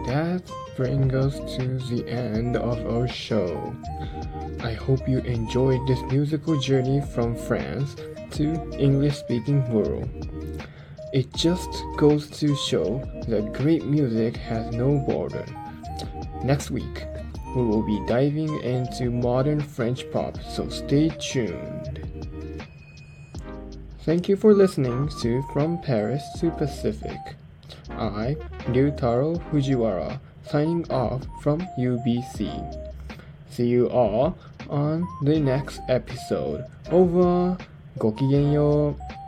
that brings us to the end of our show. I hope you enjoyed this musical journey from France to English-speaking world. It just goes to show that great music has no border. Next week, we will be diving into modern French pop, so stay tuned. Thank you for listening to From Paris to Pacific. I, Ryutaro Fujiwara, signing off from UBC. See you all on the next episode. Over. ごきげんよう。